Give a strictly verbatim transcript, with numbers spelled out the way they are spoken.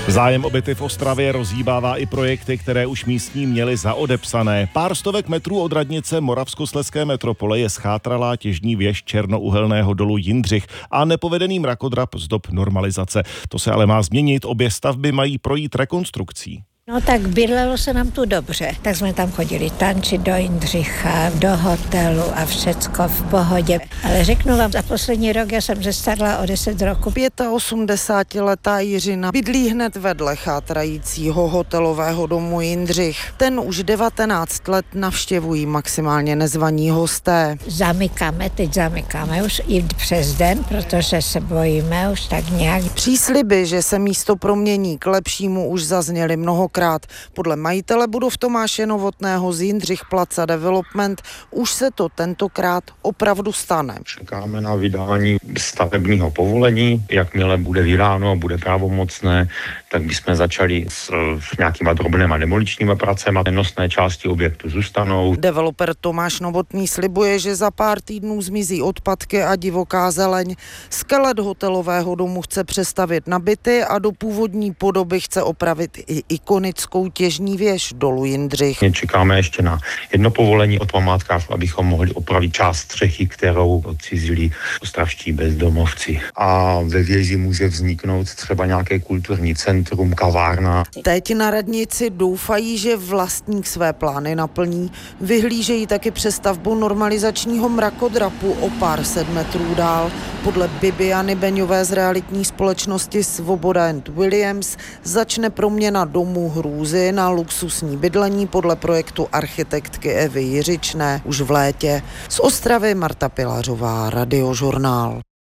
Zájem o byty v Ostravě rozhýbává i projekty, které už místní měli zaodepsané. Pár stovek metrů od radnice Moravskoslezské metropole je schátralá těžní věž černouhelného dolu Jindřich a nepovedený mrakodrap z dob normalizace. To se ale má změnit, obě stavby mají projít rekonstrukcí. No tak bydlelo se nám tu dobře, tak jsme tam chodili tančit do Jindřicha, do hotelu a všecko v pohodě. Ale řeknu vám, za poslední rok já jsem zestarla o deset roku. osmdesátiletá Jiřina bydlí hned vedle chátrajícího hotelového domu Jindřich. Ten už devatenáct let navštěvují maximálně nezvaní hosté. Zamykáme, teď zamykáme už i přes den, protože se bojíme už tak nějak. Přísliby, že se místo promění k lepšímu, už zazněly mnoho. Podle majitele budov Tomáše Novotného z Jindřich Plaza Development už se to tentokrát opravdu stane. Čekáme na vydání stavebního povolení. Jakmile bude vydáno, bude pravomocné, tak bychom začali s, s nějakýma drobnýma demoličníma pracemi. Nosné části objektu zůstanou. Developer Tomáš Novotný slibuje, že za pár týdnů zmizí odpadky a divoká zeleň. Skelet hotelového domu chce přestavět na byty a do původní podoby chce opravit i ikony těžní věž dolu Jindřich. Čekáme ještě na jedno povolení od památkářů, abychom mohli opravit část střechy, kterou odcizili ostravští bezdomovci. A ve věži může vzniknout třeba nějaké kulturní centrum, kavárna. Teď na radnici doufají, že vlastník své plány naplní. Vyhlížejí taky přestavbu normalizačního mrakodrapu o pár set metrů dál. Podle Bibiany Beňové z realitní společnosti Svoboda and Williams začne proměna domů Hrůzy na luxusní bydlení podle projektu architektky Evy Jiřičné už v létě. Z Ostravy Marta Pilařová, Radiožurnál.